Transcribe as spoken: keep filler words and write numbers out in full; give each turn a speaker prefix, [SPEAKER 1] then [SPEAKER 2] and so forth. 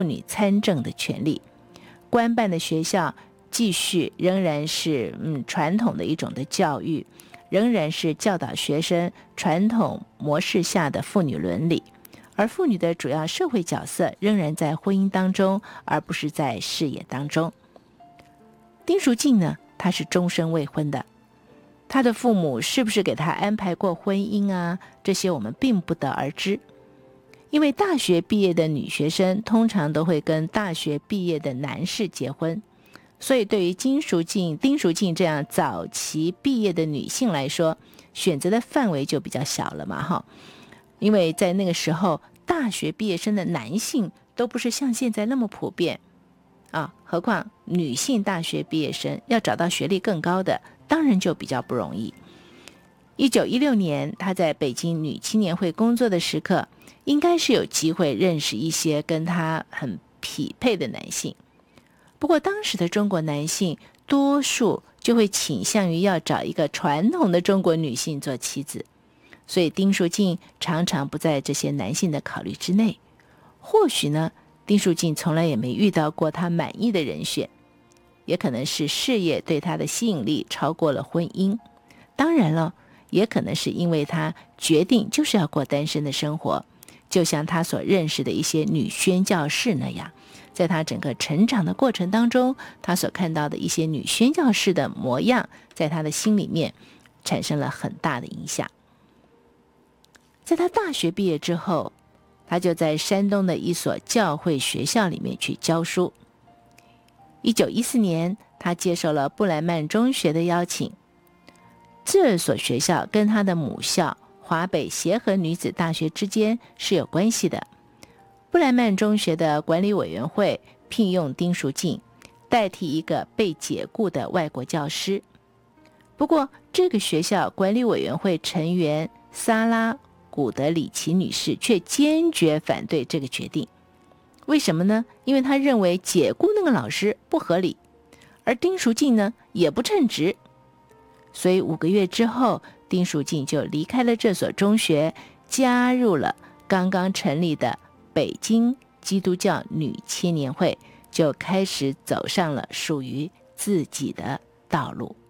[SPEAKER 1] 妇女参政的权利。官办的学校继续仍然是嗯传统的一种的教育，仍然是教导学生传统模式下的妇女伦理，而妇女的主要社会角色仍然在婚姻当中，而不是在事业当中。丁淑静呢，她是终身未婚的，她的父母是不是给她安排过婚姻啊？这些我们并不得而知。因为大学毕业的女学生通常都会跟大学毕业的男士结婚，所以对于金淑静、丁淑静这样早期毕业的女性来说，选择的范围就比较小了嘛哈。因为在那个时候，大学毕业生的男性都不是像现在那么普遍啊，何况女性大学毕业生要找到学历更高的，当然就比较不容易。一九一六年，她在北京女青年会工作的时刻，应该是有机会认识一些跟她很匹配的男性。不过当时的中国男性多数就会倾向于要找一个传统的中国女性做妻子，所以丁淑静常常不在这些男性的考虑之内。或许呢，丁淑静从来也没遇到过她满意的人选，也可能是事业对她的吸引力超过了婚姻。当然了，也可能是因为她决定就是要过单身的生活，就像她所认识的一些女宣教士那样，在她整个成长的过程当中，她所看到的一些女宣教士的模样，在她的心里面产生了很大的影响。在她大学毕业之后，她就在山东的一所教会学校里面去教书。一九一四年，她接受了布莱曼中学的邀请。这所学校跟她的母校华北协和女子大学之间是有关系的。布莱曼中学的管理委员会聘用丁淑静代替一个被解雇的外国教师。不过这个学校管理委员会成员萨拉古德里奇女士却坚决反对这个决定。为什么呢？因为她认为解雇那个老师不合理，而丁淑静呢也不称职。所以五个月之后，丁淑静就离开了这所中学，加入了刚刚成立的北京基督教女青年会，就开始走上了属于自己的道路。